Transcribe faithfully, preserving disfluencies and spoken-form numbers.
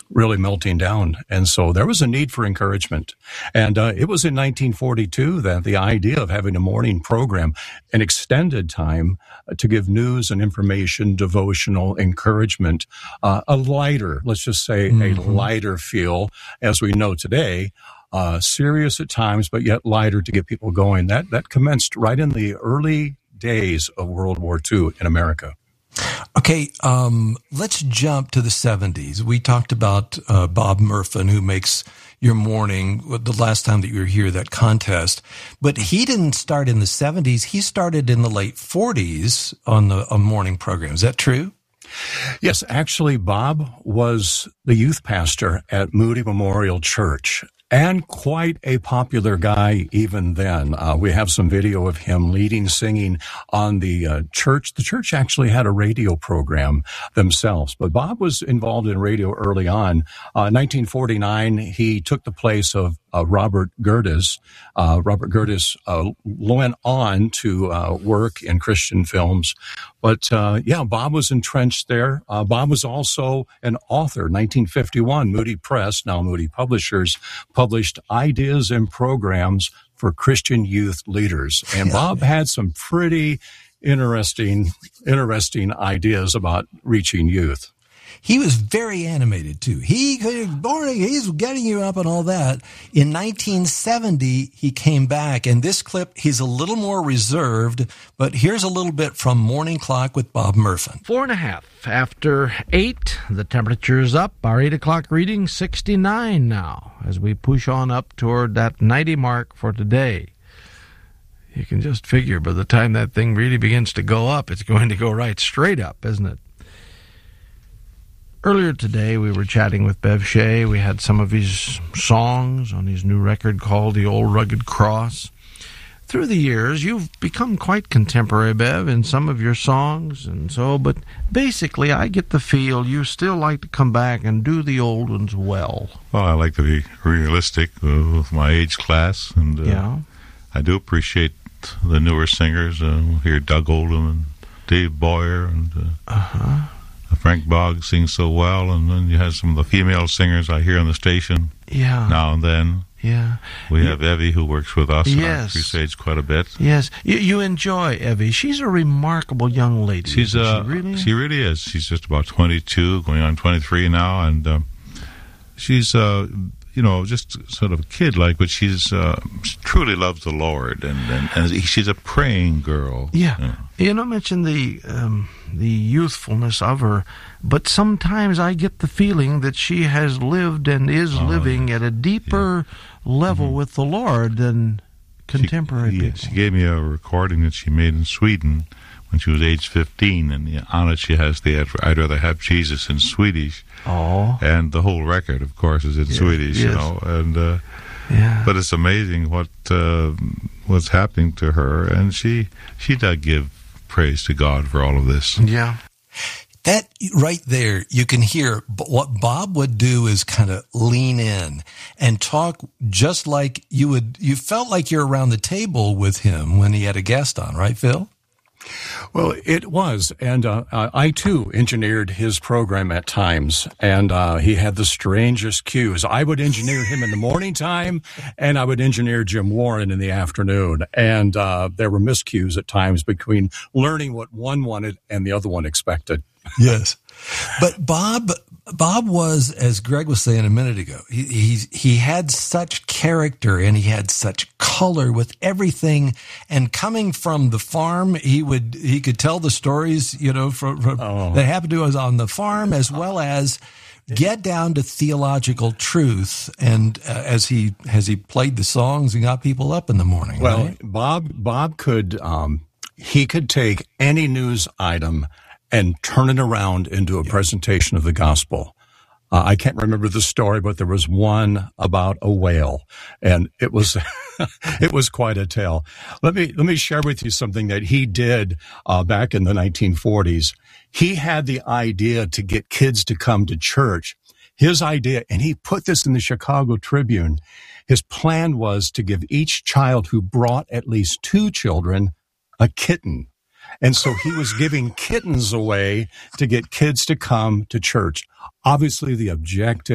really melting down. And so there was a need for encouragement. And uh, it was in nineteen forty-two that the idea of having a morning program, an extended time uh, to give news and information, devotional encouragement, uh, a lighter, let's just say mm-hmm. a lighter feel, as we know today, uh, serious at times, but yet lighter to get people going. That, that commenced right in the early days of World War Two in America. Okay, um, let's jump to the seventies. We talked about uh, Bob Murphin, who makes your morning, the last time that you were here, that contest. But he didn't start in the seventies. He started in the late forties on the on morning program. Is that true? Yes, actually, Bob was the youth pastor at Moody Memorial Church. And quite a popular guy even then. Uh, we have some video of him leading, singing on the uh, church. The church actually had a radio program themselves, but Bob was involved in radio early on. Uh, nineteen forty-nine, he took the place of uh, Robert Gerdes. Uh, Robert Gerdes uh, went on to uh, work in Christian films. But, uh, yeah, Bob was entrenched there. Uh, Bob was also an author. nineteen fifty-one, Moody Press, now Moody Publishers, published Ideas and Programs for Christian Youth Leaders. And Bob had some pretty interesting, interesting ideas about reaching youth. He was very animated, too. He could, morning, he's getting you up and all that. In nineteen seventy, he came back, and this clip, he's a little more reserved, but here's a little bit from Morning Clock with Bob Murphin. Four and a half after eight, the temperature's up. Our eight o'clock reading, sixty-nine now, as we push on up toward that ninety mark for today. You can just figure by the time that thing really begins to go up, it's going to go right straight up, isn't it? Earlier today, we were chatting with Bev Shea. We had some of his songs on his new record called The Old Rugged Cross. Through the years, you've become quite contemporary, Bev, in some of your songs and so, but basically, I get the feel you still like to come back and do the old ones well. Well, I like to be realistic uh, with my age class, and uh, yeah. I do appreciate the newer singers. Uh, we'll hear Doug Oldham and Dave Boyer and uh, uh-huh. Frank Boggs sings so well, and then you have some of the female singers I hear on the station yeah. now and then. Yeah, We you, have Evie, who works with us yes. on Crusades quite a bit. Yes, you, you enjoy Evie. She's a remarkable young lady. She's uh, she really? She really is. She's just about twenty-two, going on twenty-three now, and uh, she's, uh, you know, just sort of a kid-like, but she's uh, she truly loves the Lord, and, and, and she's a praying girl. Yeah. You know, you know mention the um, the youthfulness of her, but sometimes I get the feeling that she has lived and is oh, living at a deeper yeah. level mm-hmm. with the Lord than contemporary she, people. Yeah, she gave me a recording that she made in Sweden when she was age fifteen, and on it she has the I'd Rather Have Jesus in Swedish. Oh. And the whole record, of course, is in yes, Swedish, yes. you know. And uh, yeah. But it's amazing what uh, what's happening to her, and she she does give praise to God for all of this. Yeah. That right there, you can hear what Bob would do is kind of lean in and talk just like you would. You felt like you're around the table with him when he had a guest on, right, Phil? Well, it was, and uh, I, too, engineered his program at times, and uh, he had the strangest cues. I would engineer him in the morning time, and I would engineer Jim Warren in the afternoon, and uh, there were miscues at times between learning what one wanted and the other one expected. Yes. But Bob, Bob was, as Greg was saying a minute ago, he, he, he had such character and he had such color with everything. And coming from the farm, he would, he could tell the stories, you know, from, from oh. that happened to us on the farm, as well as get down to theological truth. And uh, as he, as he played the songs and got people up in the morning. Well, right? Bob, Bob could, um, he could take any news item and turn it around into a yeah. presentation of the gospel. Uh, I can't remember the story, but there was one about a whale, and it was it was quite a tale. Let me let me share with you something that he did uh, back in the nineteen forties. He had the idea to get kids to come to church. His idea, and he put this in the Chicago Tribune. His plan was to give each child who brought at least two children a kitten. And so he was giving kittens away to get kids to come to church. Obviously, the objective